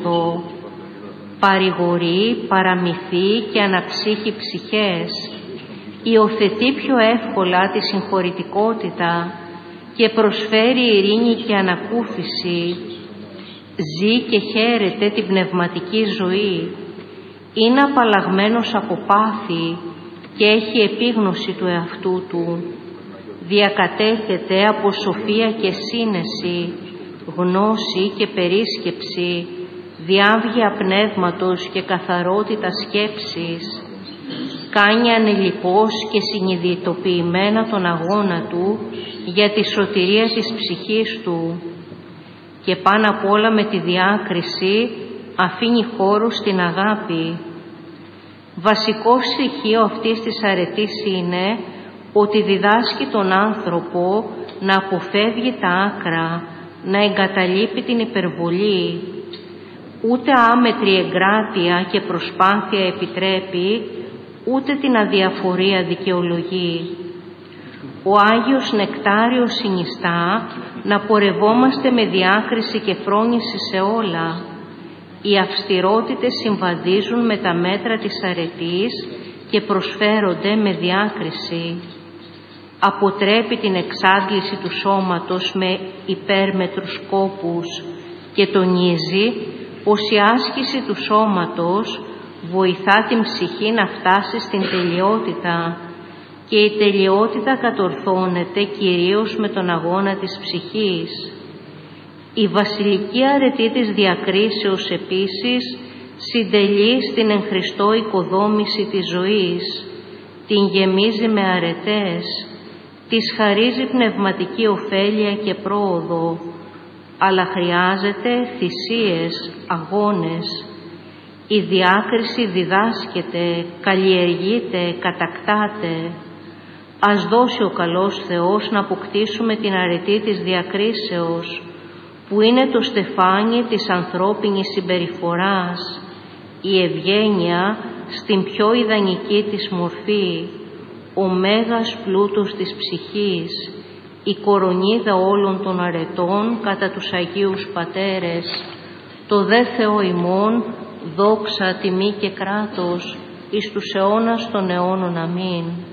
παρηγορεί, παραμυθεί και αναψύχει ψυχές, υιοθετεί πιο εύκολα τη συγχωρητικότητα και προσφέρει ειρήνη και ανακούφιση, ζει και χαίρεται την πνευματική ζωή, είναι απαλλαγμένος από πάθη και έχει επίγνωση του εαυτού του, διακατέχεται από σοφία και σύνεση, γνώση και περίσκεψη, διάβγεια πνεύματος και καθαρότητα σκέψης, κάνει ανελιπώς και συνειδητοποιημένα τον αγώνα του για τη σωτηρία της ψυχής του και πάνω απ' όλα με τη διάκριση αφήνει χώρο στην αγάπη. Βασικό στοιχείο αυτής της αρετής είναι ότι διδάσκει τον άνθρωπο να αποφεύγει τα άκρα, να εγκαταλείπει την υπερβολή. Ούτε άμετρη εγκράτεια και προσπάθεια επιτρέπει, ούτε την αδιαφορία δικαιολογεί. Ο Άγιος Νεκτάριος συνιστά να πορευόμαστε με διάκριση και φρόνηση σε όλα. Οι αυστηρότητες συμβαδίζουν με τα μέτρα της αρετής και προσφέρονται με διάκριση. Αποτρέπει την εξάντληση του σώματος με υπέρμετρους σκόπους και τονίζει πως η άσκηση του σώματος βοηθά την ψυχή να φτάσει στην τελειότητα και η τελειότητα κατορθώνεται κυρίως με τον αγώνα της ψυχής. Η βασιλική αρετή της διακρίσεως επίσης συντελεί στην εν Χριστώ οικοδόμηση της ζωής, την γεμίζει με αρετές, της χαρίζει πνευματική ωφέλεια και πρόοδο, αλλά χρειάζεται θυσίες, αγώνες. Η διάκριση διδάσκεται, καλλιεργείται, κατακτάται. Ας δώσει ο καλός Θεός να αποκτήσουμε την αρετή της διακρίσεως, που είναι το στεφάνι της ανθρώπινης συμπεριφοράς, η ευγένεια στην πιο ιδανική της μορφή, ο μέγας πλούτος της ψυχής, η κορονίδα όλων των αρετών κατά τους Αγίους Πατέρες, το δε Θεό ημών, δόξα, τιμή και κράτος, εις τους αιώνας των αιώνων. Αμήν.